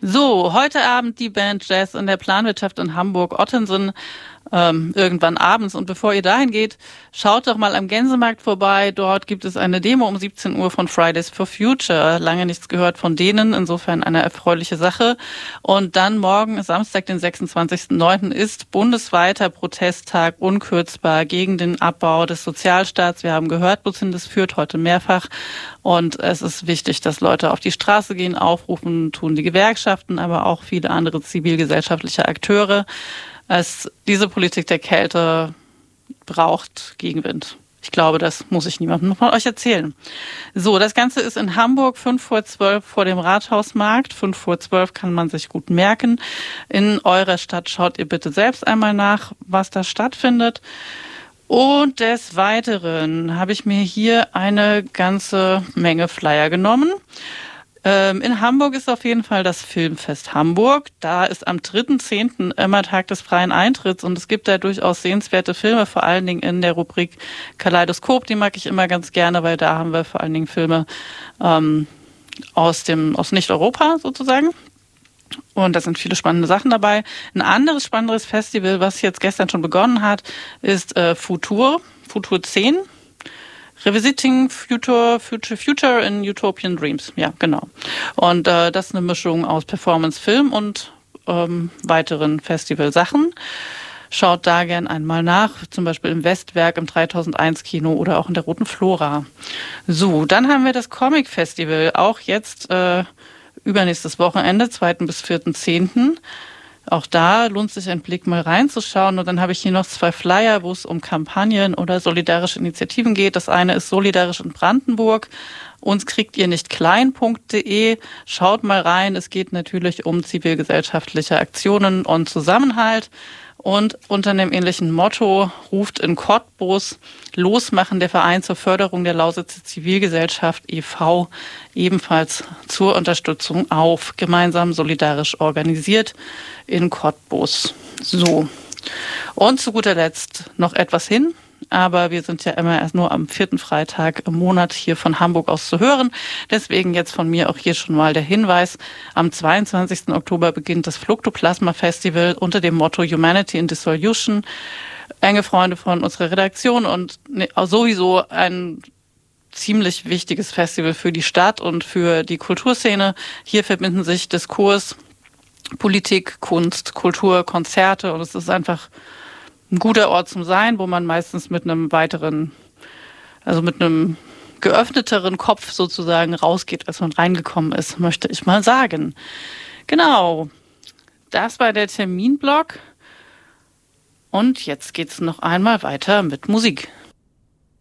So, heute Abend die Band Jazz in der Planwirtschaft in Hamburg-Ottensen, irgendwann abends. Und bevor ihr dahin geht, schaut doch mal am Gänsemarkt vorbei. Dort gibt es eine Demo um 17 Uhr von Fridays for Future. Lange nichts gehört von denen, insofern eine erfreuliche Sache. Und dann morgen, Samstag, den 26.09., ist bundesweiter Protesttag unkürzbar gegen den Abbau des Sozialstaats. Wir haben gehört, wohin das führt, heute mehrfach. Und es ist wichtig, dass Leute auf die Straße gehen, aufrufen, tun die Gewerkschaften, aber auch viele andere zivilgesellschaftliche Akteure. Diese Politik der Kälte braucht Gegenwind. Ich glaube, das muss ich niemandem von euch erzählen. So, das Ganze ist in Hamburg, 11:55 vor dem Rathausmarkt. 11:55 kann man sich gut merken. In eurer Stadt schaut ihr bitte selbst einmal nach, was da stattfindet. Und des Weiteren habe ich mir hier eine ganze Menge Flyer genommen. In Hamburg ist auf jeden Fall das Filmfest Hamburg. Da ist am 3.10. immer Tag des freien Eintritts und es gibt da durchaus sehenswerte Filme, vor allen Dingen in der Rubrik Kaleidoskop. Die mag ich immer ganz gerne, weil da haben wir vor allen Dingen Filme aus Nicht-Europa sozusagen. Und da sind viele spannende Sachen dabei. Ein anderes spannendes Festival, was jetzt gestern schon begonnen hat, ist Futur 10. Revisiting Future in Utopian Dreams. Ja, genau. Und das ist eine Mischung aus Performance, Film und weiteren Festivalsachen. Schaut da gern einmal nach, zum Beispiel im Westwerk, im 3001 Kino oder auch in der Roten Flora. So, dann haben wir das Comic Festival, auch jetzt übernächstes Wochenende, 2. bis 4.10. Auch da lohnt sich ein Blick mal reinzuschauen. Und dann habe ich hier noch 2 Flyer, wo es um Kampagnen oder solidarische Initiativen geht. Das eine ist Solidarisch in Brandenburg. Uns kriegt ihr nicht klein.de. Schaut mal rein. Es geht natürlich um zivilgesellschaftliche Aktionen und Zusammenhalt. Und unter einem ähnlichen Motto ruft in Cottbus Losmachen der Verein zur Förderung der Lausitzer Zivilgesellschaft e.V. ebenfalls zur Unterstützung auf. Gemeinsam solidarisch organisiert in Cottbus. So. Und zu guter Letzt noch etwas hin. Aber wir sind ja immer erst nur am 4. Freitag im Monat hier von Hamburg aus zu hören. Deswegen jetzt von mir auch hier schon mal der Hinweis. Am 22. Oktober beginnt das Fluktoplasma Festival unter dem Motto Humanity in Dissolution. Enge Freunde von unserer Redaktion und sowieso ein ziemlich wichtiges Festival für die Stadt und für die Kulturszene. Hier verbinden sich Diskurs, Politik, Kunst, Kultur, Konzerte und es ist einfach ein guter Ort zum Sein, wo man meistens mit einem geöffneteren Kopf sozusagen rausgeht, als man reingekommen ist, möchte ich mal sagen. Genau, das war der Terminblock. Und jetzt geht's noch einmal weiter mit Musik.